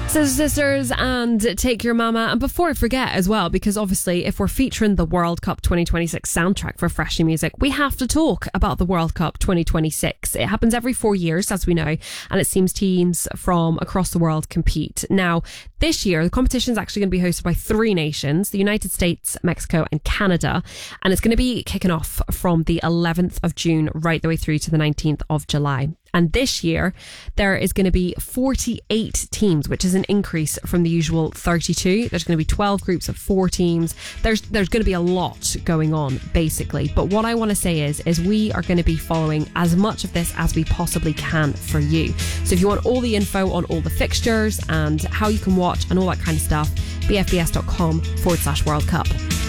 Sisters and Take Your Mama. And before I forget as well, because obviously if we're featuring the World Cup 2026 soundtrack for Freshly Music, we have to talk about the World Cup 2026. It happens every 4 years, as we know, and it seems teams from across the world compete. Now, this year, the competition is actually going to be hosted by 3 nations, the United States, Mexico and Canada. And it's going to be kicking off from the 11th of June right the way through to the 19th of July. And this year, there is going to be 48 teams, which is an increase from the usual 32. There's going to be 12 groups of 4 teams. There's going to be a lot going on, basically. But what I want to say is we are going to be following as much of this as we possibly can for you. So if you want all the info on all the fixtures and how you can watch and all that kind of stuff, bfbs.com/World Cup.